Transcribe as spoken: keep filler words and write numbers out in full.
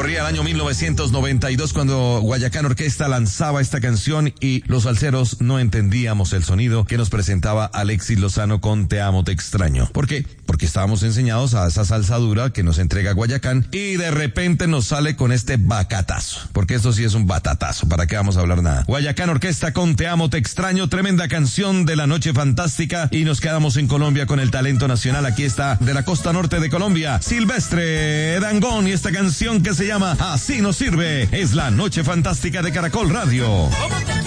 Corría el año mil novecientos noventa y dos cuando Guayacán Orquesta lanzaba esta canción y los salseros no entendíamos el sonido que nos presentaba Alexis Lozano con Te amo, te extraño. ¿Por qué? Porque estábamos enseñados a esa salsa dura que nos entrega Guayacán y de repente nos sale con este bacatazo. Porque esto sí es un batatazo, ¿para qué vamos a hablar nada? Guayacán Orquesta con Te amo, te extraño, tremenda canción de la noche fantástica y nos quedamos en Colombia con el talento nacional. Aquí está de la costa norte de Colombia, Silvestre Dangond y esta canción que se llama Así nos sirve. Es la noche fantástica de Caracol Radio.